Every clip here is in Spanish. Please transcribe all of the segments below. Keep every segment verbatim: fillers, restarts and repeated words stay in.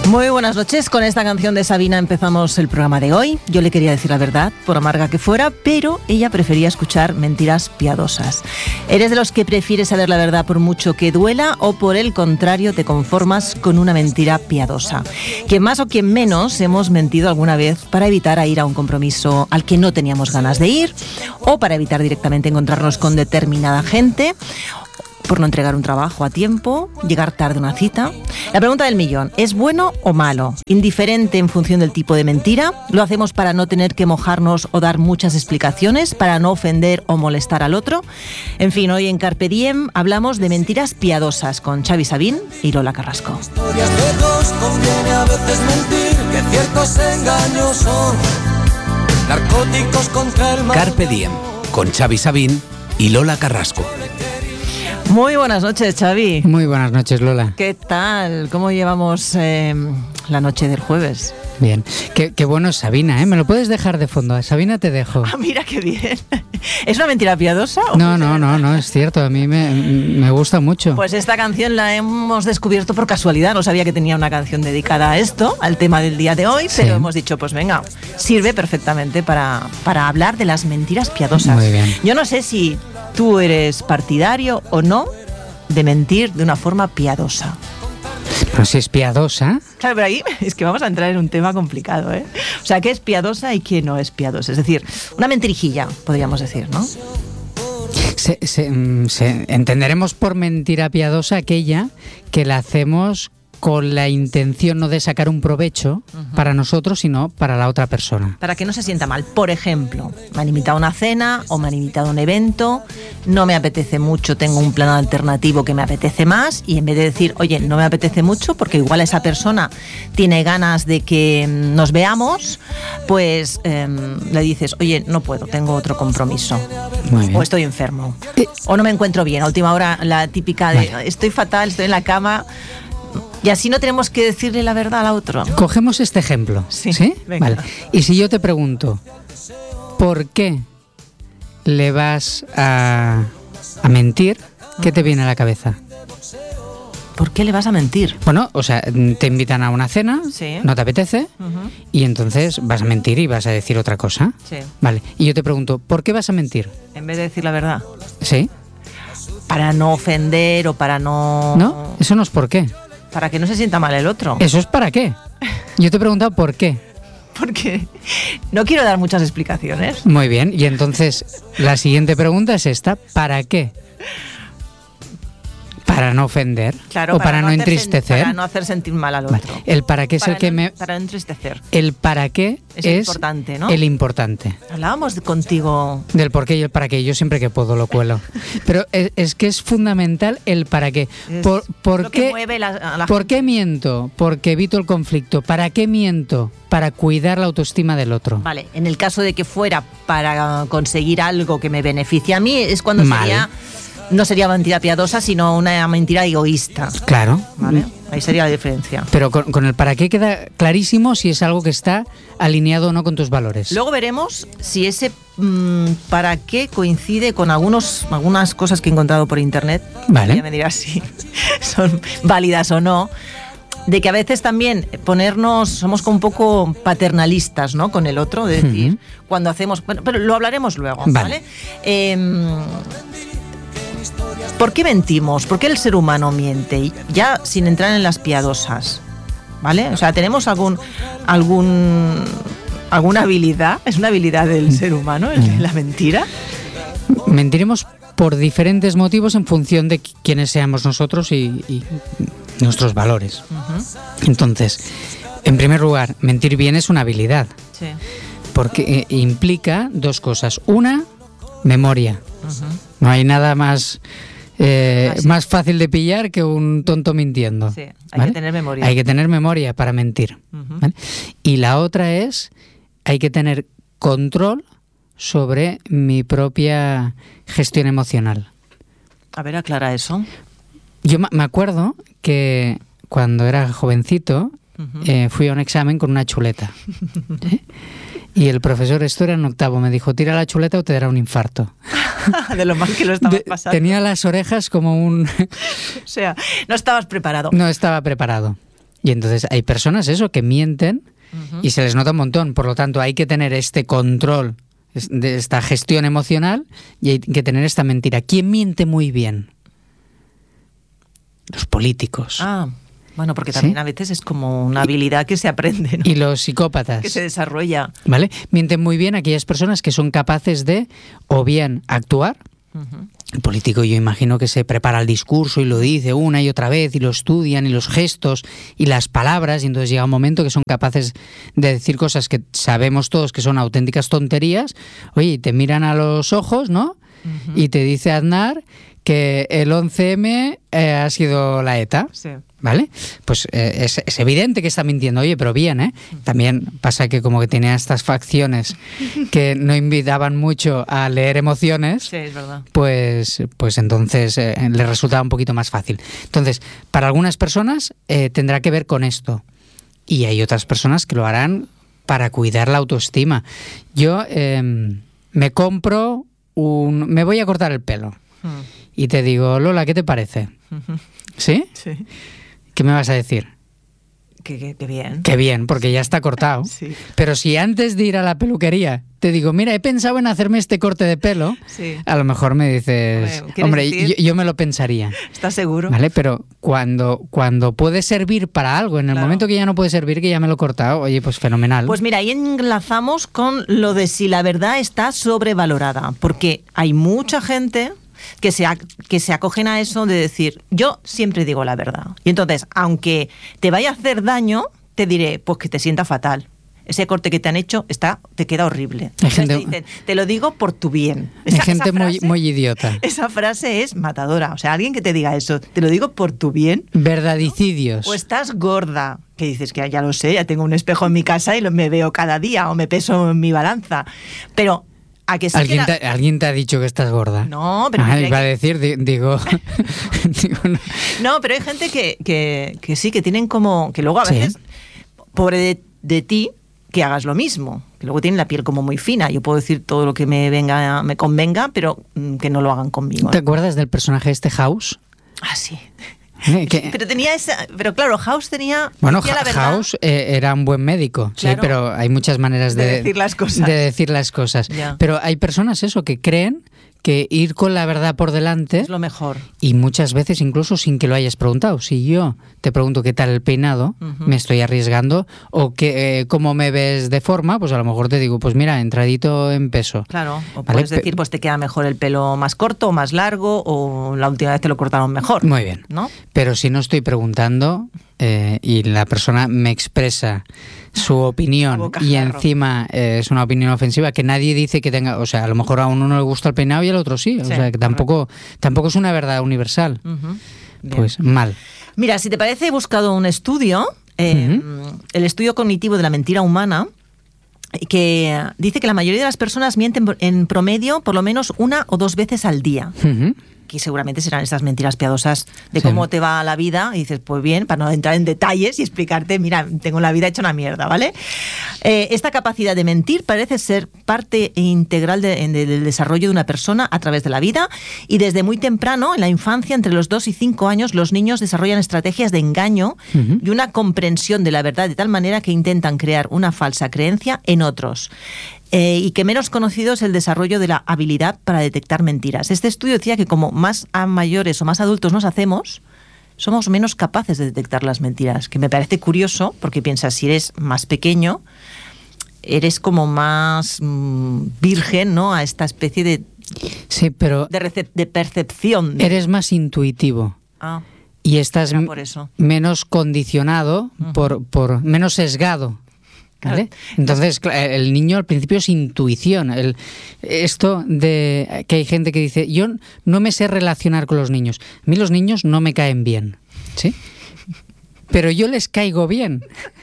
Muy buenas noches. Con esta canción de Sabina empezamos el programa de hoy. Yo le quería decir la verdad, por amarga que fuera, pero ella prefería escuchar mentiras piadosas. ¿Eres de los que prefieres saber la verdad por mucho que duela o por el contrario te conformas con una mentira piadosa? Quien más o quien menos hemos mentido alguna vez para evitar ir a un compromiso al que no teníamos ganas de ir o para evitar directamente encontrarnos con determinada gente, por no entregar un trabajo a tiempo, llegar tarde a una cita. La pregunta del millón, ¿es bueno o malo? ¿Indiferente en función del tipo de mentira? ¿Lo hacemos para no tener que mojarnos o dar muchas explicaciones, para no ofender o molestar al otro? En fin, hoy en Carpe Diem hablamos de mentiras piadosas con Xavi Sabín y Lola Carrasco. Historias de dos, conviene a veces mentir, que ciertos engaños son narcóticos contra el mal. Carpe Diem con Xavi Sabín y Lola Carrasco. Muy buenas noches, Xavi. Muy buenas noches, Lola. ¿Qué tal? ¿Cómo llevamos eh, la noche del jueves? Bien. Qué, qué bueno es Sabina, ¿eh? ¿Me lo puedes dejar de fondo? A Sabina te dejo. Ah, mira qué bien. ¿Es una mentira piadosa? ¿O no, no, no, no, es cierto. A mí me, me gusta mucho. Pues esta canción la hemos descubierto por casualidad. No sabía que tenía una canción dedicada a esto, al tema del día de hoy, pero sí. Hemos dicho, pues venga, sirve perfectamente para, para hablar de las mentiras piadosas. Muy bien. Yo no sé si tú eres partidario o no de mentir de una forma piadosa. Pero si es piadosa... Claro, pero ahí es que vamos a entrar en un tema complicado, ¿eh? O sea, ¿qué es piadosa y qué no es piadosa? Es decir, una mentirijilla, podríamos decir, ¿no? Se, se, se, entenderemos por mentira piadosa aquella que la hacemos con la intención no de sacar un provecho uh-huh. para nosotros, sino para la otra persona. Para que no se sienta mal. Por ejemplo, me han invitado a una cena o me han invitado a un evento, no me apetece mucho, tengo un plan alternativo que me apetece más, y en vez de decir, oye, no me apetece mucho, porque igual esa persona tiene ganas de que nos veamos, pues eh, le dices, oye, no puedo, tengo otro compromiso. Muy bien. O estoy enfermo. Eh. O no me encuentro bien. A última hora, la típica de, vale. estoy fatal, estoy en la cama. Y así no tenemos que decirle la verdad al otro. Cogemos este ejemplo. Sí. ¿Sí? Venga. Vale. Y si yo te pregunto, ¿por qué le vas a, a mentir? ¿Qué te viene a la cabeza? ¿Por qué le vas a mentir? Bueno, o sea, te invitan a una cena, sí. no te apetece, uh-huh. y entonces vas a mentir y vas a decir otra cosa. Sí. Vale. Y yo te pregunto, ¿por qué vas a mentir? En vez de decir la verdad. Sí. Para no ofender o para no... No, eso no es por qué. Para que no se sienta mal el otro. ¿Eso es para qué? Yo te he preguntado por qué. Porque no quiero dar muchas explicaciones. Muy bien, y entonces la siguiente pregunta es esta, ¿para qué? ¿Para no ofender? Claro, ¿O para, para no, no entristecer? Para no hacer sentir mal al otro. Vale. El para qué es para el que no, me... Para no entristecer. El para qué es, es importante, ¿no? El importante. Hablábamos de, contigo... Del por qué y el para qué. Yo siempre que puedo lo cuelo. Pero es, es que es fundamental el para qué. Por, por lo qué, que mueve la, a la ¿Por gente. qué miento? Porque evito el conflicto. ¿Para qué miento? Para cuidar la autoestima del otro. Vale, en el caso de que fuera para conseguir algo que me beneficie a mí, es cuando Mal. sería... No sería mentira piadosa, sino una mentira egoísta. Claro. ¿Vale? Ahí sería la diferencia. Pero con, con el para qué queda clarísimo si es algo que está alineado o no con tus valores. Luego veremos si ese mmm, para qué coincide con algunos, algunas cosas que he encontrado por internet. Vale. Ya me dirás si son válidas o no. De que a veces también ponernos, somos como un poco paternalistas, ¿no? Con el otro, de decir, uh-huh. cuando hacemos... Bueno, pero lo hablaremos luego, ¿vale? ¿vale? Eh, ¿Por qué mentimos? ¿Por qué el ser humano miente? Ya sin entrar en las piadosas, ¿vale? O sea, ¿tenemos algún algún alguna habilidad? ¿Es una habilidad del ser humano el, la mentira? Mentiremos por diferentes motivos en función de quiénes seamos nosotros y, y nuestros valores. Uh-huh. Entonces, en primer lugar, mentir bien es una habilidad. Sí. Porque eh, implica dos cosas. Una, memoria. Uh-huh. No hay nada más... Eh, ah, sí. más fácil de pillar que un tonto mintiendo. Sí, hay ¿vale? que tener memoria. Hay que tener memoria para mentir. Uh-huh. ¿vale? Y la otra es, hay que tener control sobre mi propia gestión emocional. A ver, aclara eso. Yo me acuerdo que cuando era jovencito uh-huh. eh, fui a un examen con una chuleta. ¿eh? Y el profesor, esto era en octavo, me dijo, tira la chuleta o te dará un infarto. De lo mal que lo estabas pasando. Tenía las orejas como un... O sea, no estabas preparado. No estaba preparado. Y entonces hay personas, eso, que mienten uh-huh. y se les nota un montón. Por lo tanto, hay que tener este control de esta gestión emocional y hay que tener esta mentira. ¿Quién miente muy bien? Los políticos. Ah, bueno, porque también ¿sí? a veces es como una habilidad que se aprende, ¿no? Y los psicópatas. Que se desarrolla. ¿Vale? Mienten muy bien aquellas personas que son capaces de, o bien, actuar. Uh-huh. El político, yo imagino que se prepara el discurso y lo dice una y otra vez y lo estudian y los gestos y las palabras, y entonces llega un momento que son capaces de decir cosas que sabemos todos que son auténticas tonterías. Oye, y te miran a los ojos, ¿no? Uh-huh. Y te dice Aznar que el once eme eh, ha sido la ETA. Sí. ¿Vale? Pues eh, es, es evidente que está mintiendo. Oye, pero bien, ¿eh? También pasa que como que tenía estas facciones que no invitaban mucho a leer emociones, sí, es verdad. Pues, pues entonces eh, le resultaba un poquito más fácil. Entonces, para algunas personas eh, tendrá que ver con esto. Y hay otras personas que lo harán para cuidar la autoestima. Yo eh, me compro un... Me voy a cortar el pelo. Hmm. Y te digo, Lola, ¿qué te parece? ¿Sí? Sí. ¿Qué me vas a decir? Que, que, que bien. Que bien, porque ya está cortado. Sí. Pero si antes de ir a la peluquería te digo, mira, he pensado en hacerme este corte de pelo, sí. a lo mejor me dices, hombre, yo, yo me lo pensaría. ¿Estás seguro? ¿Vale? Pero cuando, cuando puede servir para algo, en el claro. momento que ya no puede servir, que ya me lo he cortado, oye, pues fenomenal. Pues mira, ahí enlazamos con lo de si la verdad está sobrevalorada, porque hay mucha gente... Que se, que se acogen a eso de decir, yo siempre digo la verdad. Y entonces, aunque te vaya a hacer daño, te diré, pues que te sienta fatal. Ese corte que te han hecho está, te queda horrible. Hay gente, te dicen, te lo digo por tu bien. Esa, hay gente esa frase, muy, muy idiota. Esa frase es matadora. O sea, alguien que te diga eso, te lo digo por tu bien. Verdadicidios. ¿No? O estás gorda, que dices que ya lo sé, ya tengo un espejo en mi casa y lo, me veo cada día, o me peso en mi balanza. Pero... ¿A que sí ¿Alguien, que la... te, ¿Alguien te ha dicho que estás gorda? No, pero... Ah, iba que... a decir, di, digo... digo no. no, pero hay gente que, que, que sí, que tienen como... Que luego a veces, ¿sí? pobre de, de ti, que hagas lo mismo. Que luego tienen la piel como muy fina. Yo puedo decir todo lo que me venga, me convenga, pero que no lo hagan conmigo. ¿Te acuerdas del personaje este House? Ah, sí. ¿Qué? Pero tenía esa, pero claro, House tenía... Bueno, la House eh, era un buen médico, claro, sí, pero hay muchas maneras de, de decir las cosas. De decir las cosas. Pero hay personas eso que creen que ir con la verdad por delante es lo mejor. Y muchas veces incluso sin que lo hayas preguntado. Si yo te pregunto qué tal el peinado, uh-huh. me estoy arriesgando, o que, eh, cómo me ves de forma, pues a lo mejor te digo, pues mira, entradito en peso. Claro, o ¿vale? Puedes decir, pues te queda mejor el pelo más corto o más largo, o la última vez te lo cortaron mejor. Muy bien, ¿no? Pero si no estoy preguntando eh, y la persona me expresa su opinión y encima eh, es una opinión ofensiva, que nadie dice que tenga, o sea, a lo mejor a uno no le gusta el peinado y al otro sí, o sí, sea, que tampoco, tampoco es una verdad universal. Uh-huh. Pues mal. Mira, si te parece, he buscado un estudio, eh, uh-huh. el estudio cognitivo de la mentira humana, que dice que la mayoría de las personas mienten en promedio por lo menos una o dos veces al día. Uh-huh. Que seguramente serán esas mentiras piadosas de sí. cómo te va la vida, y dices, pues bien, para no entrar en detalles y explicarte, mira, tengo la vida hecha una mierda, ¿vale? Eh, esta capacidad de mentir parece ser parte integral de, de, del desarrollo de una persona a través de la vida, y desde muy temprano, en la infancia, entre los dos y cinco años, los niños desarrollan estrategias de engaño uh-huh. y una comprensión de la verdad de tal manera que intentan crear una falsa creencia en otros. Eh, y que menos conocido es el desarrollo de la habilidad para detectar mentiras. Este estudio decía que como más a mayores o más adultos nos hacemos, somos menos capaces de detectar las mentiras, que me parece curioso, porque piensas, si eres más pequeño, eres como más mmm, virgen, ¿no?, a esta especie de, sí, pero de, recep- de percepción. Eres más intuitivo. Ah, y estás por eso. menos condicionado, uh-huh. por, por menos sesgado. ¿Vale? Entonces, el niño al principio es intuición. El, esto de que hay gente que dice, yo no me sé relacionar con los niños. A mí los niños no me caen bien, ¿sí? Pero yo les caigo bien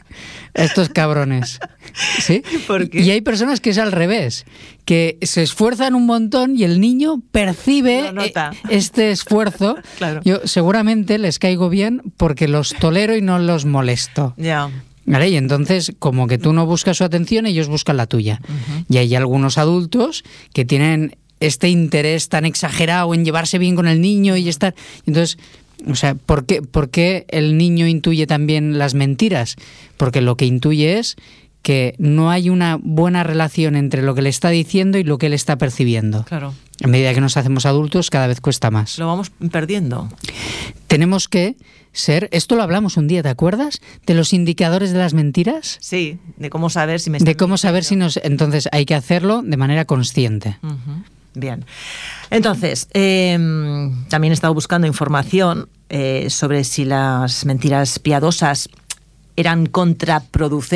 a estos cabrones, ¿sí? ¿Por qué? Y hay personas que es al revés, que se esfuerzan un montón y el niño percibe este esfuerzo. Claro. Yo seguramente les caigo bien porque los tolero y no los molesto. Ya. Yeah. ¿Vale? Y entonces, como que tú no buscas su atención, ellos buscan la tuya. Uh-huh. Y hay algunos adultos que tienen este interés tan exagerado en llevarse bien con el niño y estar... Entonces, O sea, ¿por qué, ¿por qué el niño intuye también las mentiras? Porque lo que intuye es que no hay una buena relación entre lo que le está diciendo y lo que él está percibiendo. Claro. A medida que nos hacemos adultos, cada vez cuesta más. Lo vamos perdiendo. Tenemos que ser, esto lo hablamos un día, ¿te acuerdas? De los indicadores de las mentiras. Sí, de cómo saber si me están De cómo saber si mintiendo. nos... Entonces hay que hacerlo de manera consciente. Ujú. Bien. Entonces, eh, también he estado buscando información eh, sobre si las mentiras piadosas eran contraproducentes